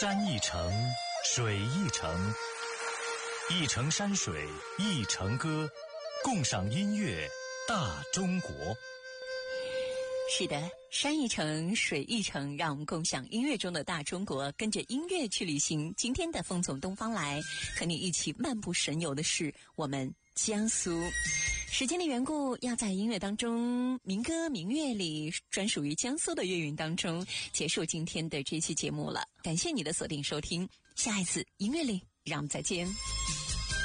山一程，水一程，一程山水一程歌，共赏音乐大中国。 是的，山一程，水一程，让我们共享音乐中的大中国，跟着音乐去旅行。今天的风从东方来，和你一起漫步神游的是我们江苏。时间的缘故，要在音乐当中，民歌民乐里，专属于江苏的乐韵当中，结束今天的这期节目了。感谢你的锁定收听，下一次音乐里，让我们再见。